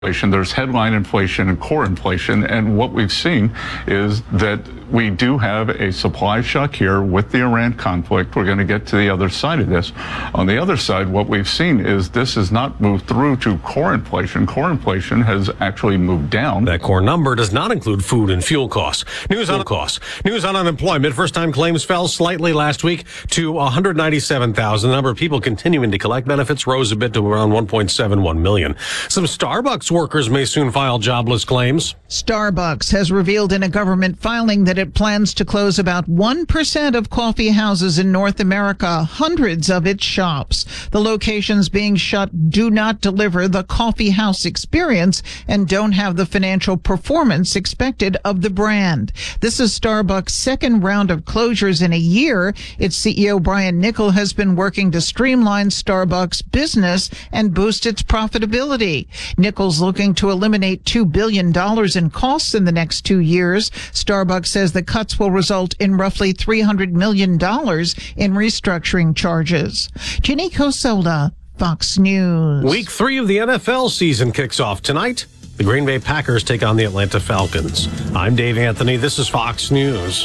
inflation. There's headline inflation and core inflation, and what we've seen is that we do have a supply shock here with the Iran conflict. We're going to get to the other side of this. On the other side, what we've seen is this has not moved through to core inflation. Core inflation has actually moved down. That core number does not include food and fuel costs. News on unemployment. First-time claims fell slightly last week to 197,000. The number of people continuing to collect benefits rose a bit to around 1.71 million. Some Starbucks workers may soon file jobless claims. Starbucks has revealed in a government filing that it plans to close about 1% of coffee houses in North America, hundreds of its shops. The locations being shut do not deliver the coffee house experience and don't have the financial performance expected of the brand. This is Starbucks' second round of closures in a year. Its CEO Brian Niccol has been working to streamline Starbucks' business and boost its profitability. Niccol's looking to eliminate $2 billion in costs in the next 2 years. Starbucks says the cuts will result in roughly $300 million in restructuring charges. Jenny Cosola, Fox News. Week 3 of the NFL season kicks off tonight. The Green Bay Packers take on the Atlanta Falcons. I'm Dave Anthony. This is Fox News.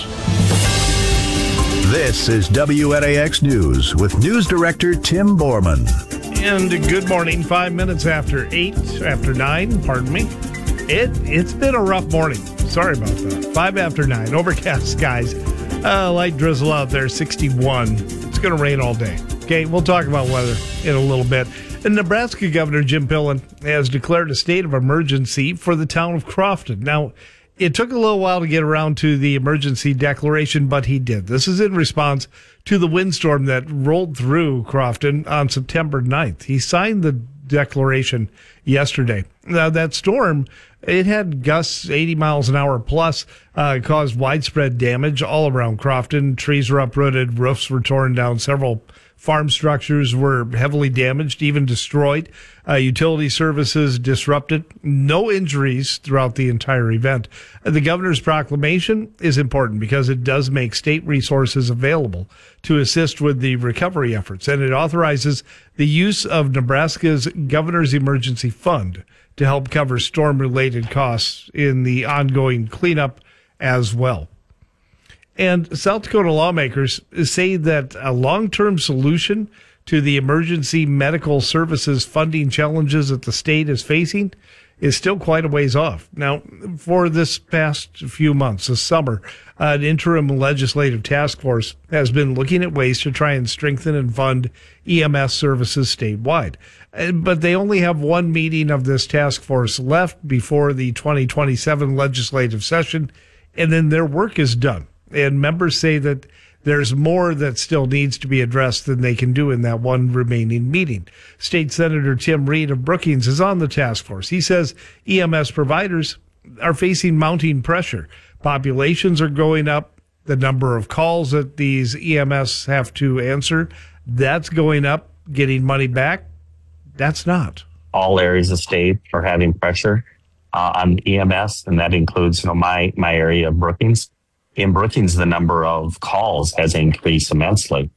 This is WNAX News with News Director Tim Borman. And good morning, 5 minutes after 9, pardon me. It's been a rough morning. Sorry about that. 5 after 9, overcast skies. Light drizzle out there, 61. It's going to rain all day. Okay, we'll talk about weather in a little bit. And Nebraska Governor Jim Pillen has declared a state of emergency for the town of Crofton. Now, it took a little while to get around to the emergency declaration, but he did. This is in response to the windstorm that rolled through Crofton on September 9th. He signed the declaration yesterday. Now, that storm, it had gusts 80 miles an hour plus, caused widespread damage all around Crofton. Trees were uprooted, roofs were torn down, several farm structures were heavily damaged, even destroyed. Utility services disrupted. No injuries throughout the entire event. The governor's proclamation is important because it does make state resources available to assist with the recovery efforts, and it authorizes the use of Nebraska's Governor's Emergency Fund to help cover storm-related costs in the ongoing cleanup as well. And South Dakota lawmakers say that a long-term solution to the emergency medical services funding challenges that the state is facing is still quite a ways off. Now, for this past few months, this summer, an interim legislative task force has been looking at ways to try and strengthen and fund EMS services statewide. But they only have one meeting of this task force left before the 2027 legislative session, and then their work is done. And members say that there's more that still needs to be addressed than they can do in that one remaining meeting. State Senator Tim Reed of Brookings is on the task force. He says EMS providers are facing mounting pressure. Populations are going up. The number of calls that these EMS have to answer, that's going up. Getting money back, that's not. All areas of state are having pressure on EMS, and that includes my area of Brookings. In Brookings, the number of calls has increased immensely,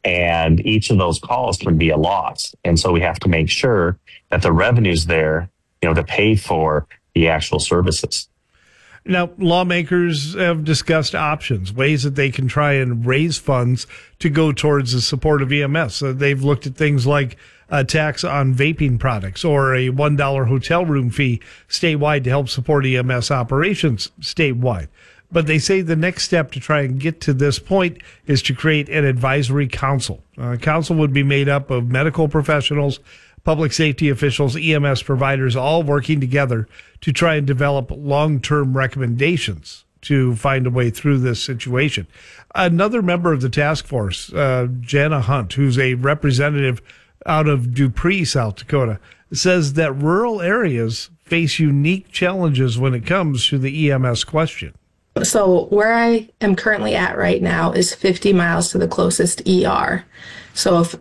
and each of those calls can be a loss. And so we have to make sure that the revenue's there, to pay for the actual services. Now, lawmakers have discussed options, ways that they can try and raise funds to go towards the support of EMS. They've looked at things like a tax on vaping products or a $1 hotel room fee statewide to help support EMS operations statewide. But they say the next step to try and get to this point is to create an advisory council. Council would be made up of medical professionals, public safety officials, EMS providers, all working together to try and develop long-term recommendations to find a way through this situation. Another member of the task force, Jana Hunt, who's a representative out of Dupree, South Dakota, says that rural areas face unique challenges when it comes to the EMS question. So where I am currently at right now is 50 miles to the closest ER. So if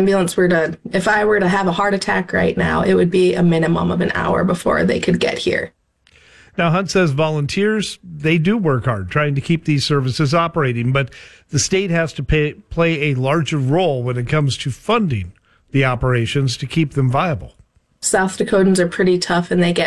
if I were to have a heart attack right now, it would be a minimum of an hour before they could get here. Now, Hunt says volunteers, they do work hard trying to keep these services operating, but the state has to play a larger role when it comes to funding the operations to keep them viable. South Dakotans are pretty tough and they get